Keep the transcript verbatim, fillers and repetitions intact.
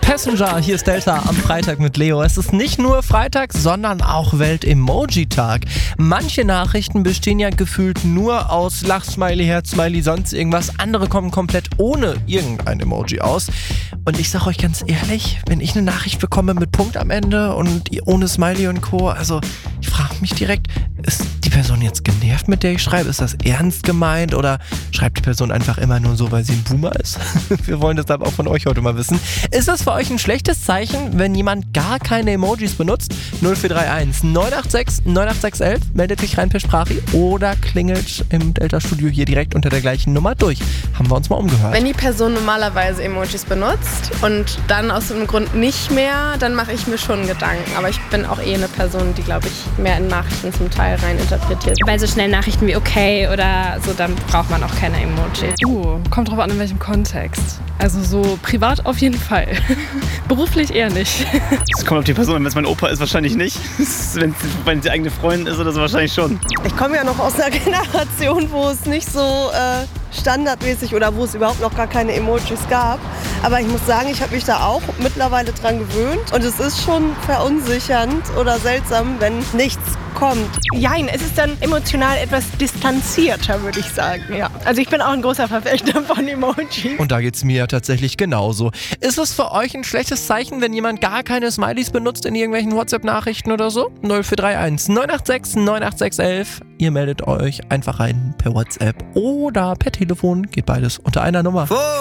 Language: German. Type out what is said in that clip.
Passenger, hier ist Delta am Freitag mit Leo. Es ist nicht nur Freitag, sondern auch Welt-Emoji-Tag. Manche Nachrichten bestehen ja gefühlt nur aus Lachsmiley, Herzsmiley, sonst irgendwas. Andere kommen komplett ohne irgendein Emoji aus. Und ich sag euch ganz ehrlich, wenn ich eine Nachricht bekomme mit Punkt am Ende und ohne Smiley und Co., also ich frage mich direkt, ist die Person jetzt genervt, mit der ich schreibe? Ist das ernst gemeint oder schreibt die Person einfach immer nur so, weil sie ein Boomer ist? Wir wollen deshalb auch von euch heute mal wissen. Ist das für euch ein schlechtes Zeichen, wenn jemand gar keine Emojis benutzt? null vier drei eins neun acht sechs neun acht sechs eins meldet sich rein per Sprache oder klingelt im Delta-Studio hier direkt unter der gleichen Nummer durch. Haben wir uns mal umgehört. Wenn die Person normalerweise Emojis benutzt und dann aus einem Grund nicht mehr, dann mache ich mir schon Gedanken. Aber ich bin auch eh eine Person, die, glaube ich, mehr in Nachrichten zum Teil rein interpretiert. Bei so schnellen Nachrichten wie okay oder so, dann braucht man auch keine Emojis. Uh, kommt drauf an, in welchem Kontext. Also so privat auf jeden Fall. Beruflich eher nicht. Es kommt auf die Person an. Wenn es mein Opa ist, wahrscheinlich nicht. Wenn es die eigene Freundin ist oder so, wahrscheinlich schon. Ich komme ja noch aus einer Generation, wo es nicht so äh, standardmäßig oder wo es überhaupt noch gar keine Emojis gab. Aber ich muss sagen, ich habe mich da auch mittlerweile dran gewöhnt. Und es ist schon verunsichernd oder seltsam, wenn nichts kommt. Jein, es ist dann emotional etwas distanzierter, würde ich sagen. Ja. Also ich bin auch ein großer Verfechter von Emojis. Und da geht's mir tatsächlich genauso. Ist es für euch ein schlechtes Zeichen, wenn jemand gar keine Smileys benutzt in irgendwelchen WhatsApp-Nachrichten oder so? null vier drei eins neun acht sechs neun acht sechs eins. Ihr meldet euch einfach rein per WhatsApp oder per Telefon. Geht beides unter einer Nummer.